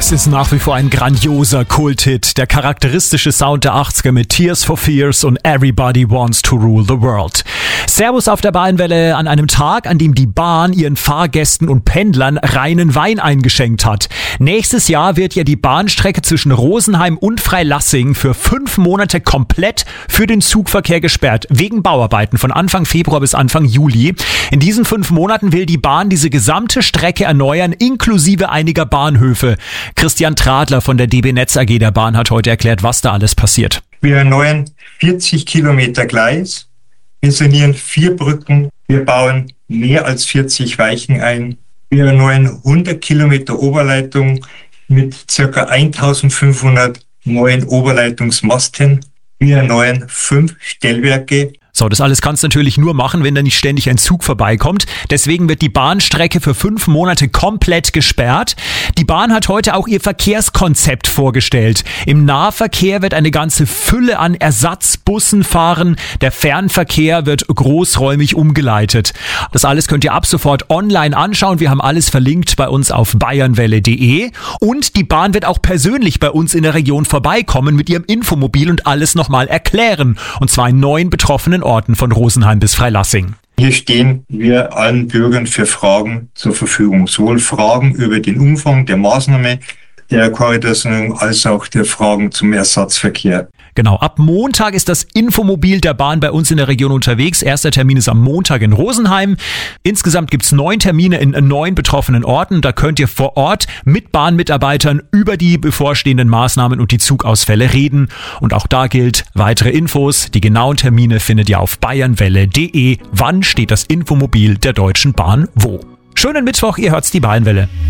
Das ist nach wie vor ein grandioser Kulthit. Der charakteristische Sound der 80er mit Tears for Fears und Everybody Wants to Rule the World. Servus auf der Bayernwelle an einem Tag, an dem die Bahn ihren Fahrgästen und Pendlern reinen Wein eingeschenkt hat. Nächstes Jahr wird ja die Bahnstrecke zwischen Rosenheim und Freilassing für 5 Monate komplett für den Zugverkehr gesperrt, wegen Bauarbeiten von Anfang Februar bis Anfang Juli. In diesen 5 Monaten will die Bahn diese gesamte Strecke erneuern, inklusive einiger Bahnhöfe. Christian Tradler von der DB Netz AG der Bahn hat heute erklärt, was da alles passiert. Wir erneuern 40 Kilometer Gleis, wir sanieren 4 Brücken, wir bauen mehr als 40 Weichen ein, wir erneuern 100 Kilometer Oberleitung mit ca. 1500 neuen Oberleitungsmasten, wir erneuern 5 Stellwerke. So, das alles kannst du natürlich nur machen, wenn da nicht ständig ein Zug vorbeikommt. Deswegen wird die Bahnstrecke für 5 Monate komplett gesperrt. Die Bahn hat heute auch ihr Verkehrskonzept vorgestellt. Im Nahverkehr wird eine ganze Fülle an Ersatzbussen fahren. Der Fernverkehr wird großräumig umgeleitet. Das alles könnt ihr ab sofort online anschauen. Wir haben alles verlinkt bei uns auf bayernwelle.de. Und die Bahn wird auch persönlich bei uns in der Region vorbeikommen mit ihrem Infomobil und alles nochmal erklären. Und zwar in 9 betroffenen Orten von Rosenheim bis Freilassing. Hier stehen wir allen Bürgern für Fragen zur Verfügung. Sowohl Fragen über den Umfang der Maßnahme der Korridorsanierung als auch der Fragen zum Ersatzverkehr. Genau, ab Montag ist das Infomobil der Bahn bei uns in der Region unterwegs. Erster Termin ist am Montag in Rosenheim. Insgesamt gibt's 9 Termine in 9 betroffenen Orten. Da könnt ihr vor Ort mit Bahnmitarbeitern über die bevorstehenden Maßnahmen und die Zugausfälle reden. Und auch da gilt, weitere Infos, die genauen Termine findet ihr auf bayernwelle.de. Wann steht das Infomobil der Deutschen Bahn wo? Schönen Mittwoch, ihr hört's, die Bayernwelle.